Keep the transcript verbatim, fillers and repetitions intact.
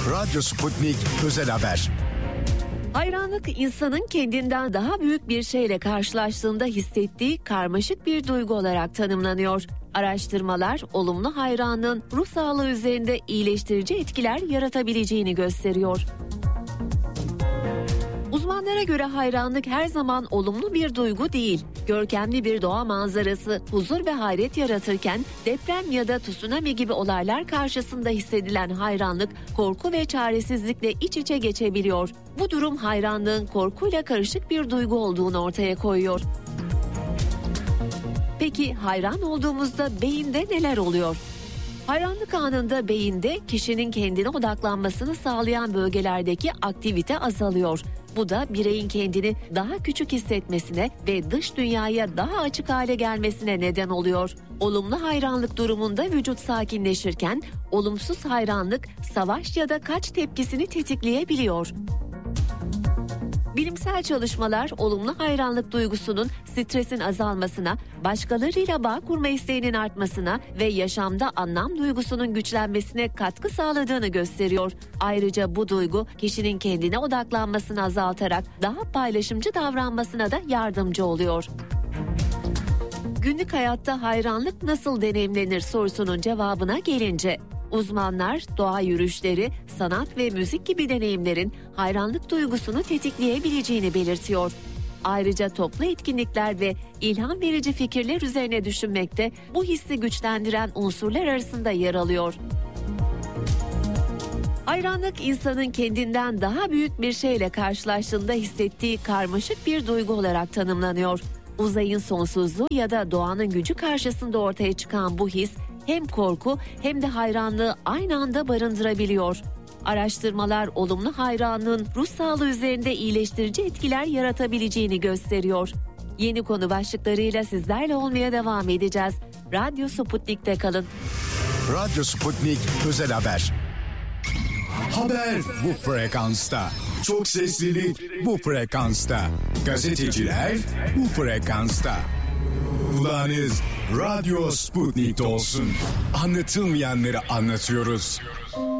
Radyo Sputnik Özel Haber. Hayranlık insanın kendinden daha büyük bir şeyle karşılaştığında hissettiği karmaşık bir duygu olarak tanımlanıyor. Araştırmalar olumlu hayranlığın ruh sağlığı üzerinde iyileştirici etkiler yaratabileceğini gösteriyor. Uzmanlara göre hayranlık her zaman olumlu bir duygu değil. Görkemli bir doğa manzarası huzur ve hayret yaratırken deprem ya da tsunami gibi olaylar karşısında hissedilen hayranlık korku ve çaresizlikle iç içe geçebiliyor. Bu durum hayranlığın korkuyla karışık bir duygu olduğunu ortaya koyuyor. Peki hayran olduğumuzda beyinde neler oluyor? Hayranlık anında beyinde kişinin kendine odaklanmasını sağlayan bölgelerdeki aktivite azalıyor. Bu da bireyin kendini daha küçük hissetmesine ve dış dünyaya daha açık hale gelmesine neden oluyor. Olumlu hayranlık durumunda vücut sakinleşirken, olumsuz hayranlık savaş ya da kaç tepkisini tetikleyebiliyor. Bilimsel çalışmalar olumlu hayranlık duygusunun stresin azalmasına, başkalarıyla bağ kurma isteğinin artmasına ve yaşamda anlam duygusunun güçlenmesine katkı sağladığını gösteriyor. Ayrıca bu duygu kişinin kendine odaklanmasını azaltarak daha paylaşımcı davranmasına da yardımcı oluyor. Günlük hayatta hayranlık nasıl deneyimlenir sorusunun cevabına gelince, uzmanlar doğa yürüyüşleri, sanat ve müzik gibi deneyimlerin hayranlık duygusunu tetikleyebileceğini belirtiyor. Ayrıca toplu etkinlikler ve ilham verici fikirler üzerine düşünmekte bu hissi güçlendiren unsurlar arasında yer alıyor. Hayranlık insanın kendinden daha büyük bir şeyle karşılaştığında hissettiği karmaşık bir duygu olarak tanımlanıyor. Uzayın sonsuzluğu ya da doğanın gücü karşısında ortaya çıkan bu his hem korku hem de hayranlığı aynı anda barındırabiliyor. Araştırmalar olumlu hayranlığın ruh sağlığı üzerinde iyileştirici etkiler yaratabileceğini gösteriyor. Yeni konu başlıklarıyla sizlerle olmaya devam edeceğiz. Radyo Sputnik'te kalın. Radyo Sputnik Özel Haber. Haber bu frekansta. Çok seslilik bu frekansta. Gazeteciler bu frekansta. Kulağınız Radyo Sputnik'te olsun. Anlatılmayanları anlatıyoruz.